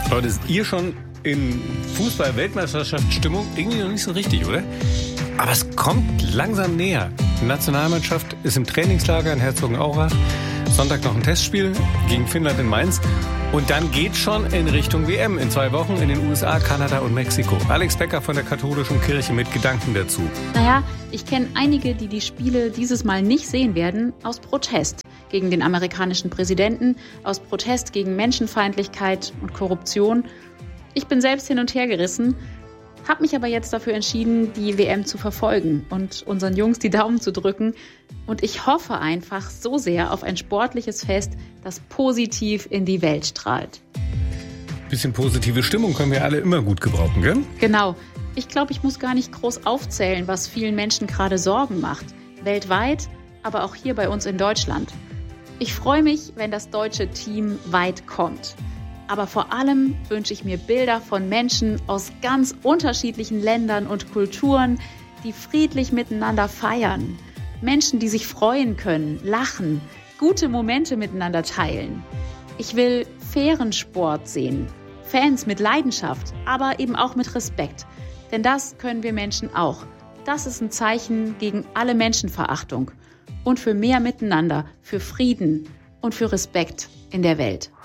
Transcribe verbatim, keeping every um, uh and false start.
Leute, ist ihr schon in Fußball-Weltmeisterschaftsstimmung? Irgendwie noch nicht so richtig, oder? Aber es kommt langsam näher. Die Nationalmannschaft ist im Trainingslager in Herzogenaurach. Sonntag noch ein Testspiel gegen Finnland in Mainz. Und dann geht schon in Richtung W M in zwei Wochen in den U S A, Kanada und Mexiko. Alex Becker von der Katholischen Kirche mit Gedanken dazu. Naja, ich kenne einige, die die Spiele dieses Mal nicht sehen werden, aus Protest gegen den amerikanischen Präsidenten, aus Protest gegen Menschenfeindlichkeit und Korruption. Ich bin selbst hin und her gerissen, habe mich aber jetzt dafür entschieden, die W M zu verfolgen und unseren Jungs die Daumen zu drücken. Und ich hoffe einfach so sehr auf ein sportliches Fest, das positiv in die Welt strahlt. Bisschen positive Stimmung können wir alle immer gut gebrauchen, gell? Genau. Ich glaube, ich muss gar nicht groß aufzählen, was vielen Menschen gerade Sorgen macht. Weltweit, aber auch hier bei uns in Deutschland. Ich freue mich, wenn das deutsche Team weit kommt. Aber vor allem wünsche ich mir Bilder von Menschen aus ganz unterschiedlichen Ländern und Kulturen, die friedlich miteinander feiern. Menschen, die sich freuen können, lachen, gute Momente miteinander teilen. Ich will fairen Sport sehen, Fans mit Leidenschaft, aber eben auch mit Respekt. Denn das können wir Menschen auch. Das ist ein Zeichen gegen alle Menschenverachtung und für mehr Miteinander, für Frieden und für Respekt in der Welt.